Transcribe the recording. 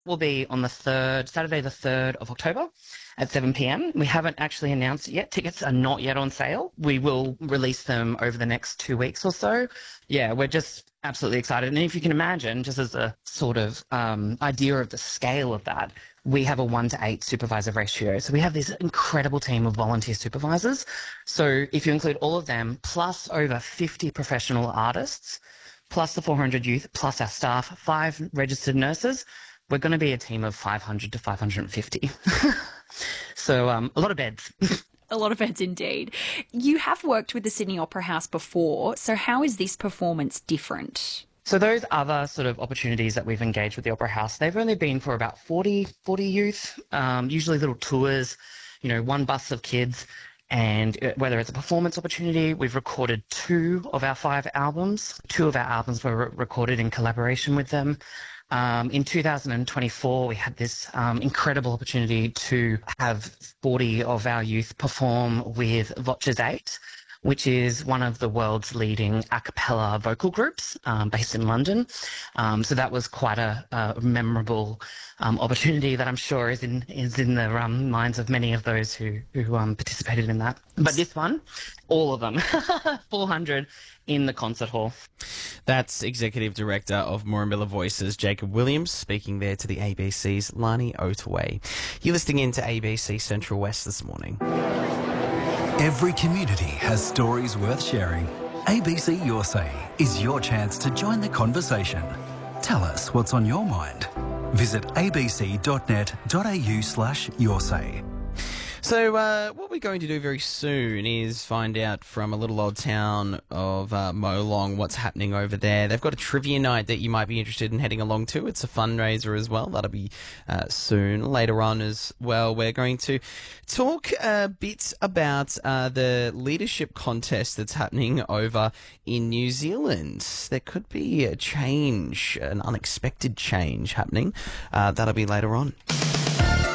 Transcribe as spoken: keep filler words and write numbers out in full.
will be on the third, Saturday the third of October at seven p.m. We haven't actually announced it yet. Tickets are not yet on sale. We will release them over the next two weeks or so. Yeah, we're just absolutely excited. And if you can imagine, just as a sort of um, idea of the scale of that, we have a one to eight supervisor ratio. So we have this incredible team of volunteer supervisors. So if you include all of them, plus over fifty professional artists, plus the four hundred youth, plus our staff, five registered nurses, we're going to be a team of five hundred to five hundred fifty. So um, a lot of beds. A lot of beds indeed. You have worked with the Sydney Opera House before, so how is this performance different? So those other sort of opportunities that we've engaged with the Opera House, they've only been for about forty, forty youth, um, usually little tours, you know, one bus of kids. And whether it's a performance opportunity, we've recorded two of our five albums. Two of our albums were re- recorded in collaboration with them. Um, in two thousand twenty-four, we had this um, incredible opportunity to have forty of our youth perform with Voces eight, which is one of the world's leading a cappella vocal groups um, based in London. Um, so that was quite a, a memorable um, opportunity that I'm sure is in is in the um, minds of many of those who, who um, participated in that. But this one, all of them, four hundred in the concert hall. That's Executive Director of Morimilla Voices, Jacob Williams, speaking there to the A B C's Lani Otaway. You're listening in to A B C Central West this morning. Every community has stories worth sharing. A B C Your Say is your chance to join the conversation. Tell us what's on your mind. Visit abc.net.au slash your say. So uh, what we're going to do very soon is find out from a little old town of uh, Molong what's happening over there. They've got a trivia night that you might be interested in heading along to. It's a fundraiser as well. That'll be uh, soon. Later on as well, we're going to talk a bit about uh, the leadership contest that's happening over in New Zealand. There could be a change, an unexpected change happening. Uh, that'll be later on.